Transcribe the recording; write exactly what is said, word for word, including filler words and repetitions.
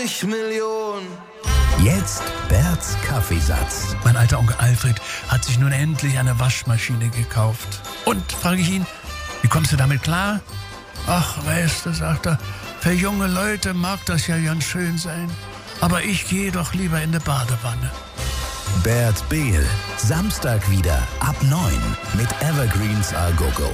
Million. Jetzt Berts Kaffeesatz. Mein alter Onkel Alfred hat sich nun endlich eine Waschmaschine gekauft. Und, frage ich ihn, wie kommst du damit klar? Ach, weißt du, sagt er, für junge Leute mag das ja ganz schön sein. Aber ich gehe doch lieber in die Badewanne. Bert Behl, Samstag wieder ab neun mit Evergreens Al Gogo.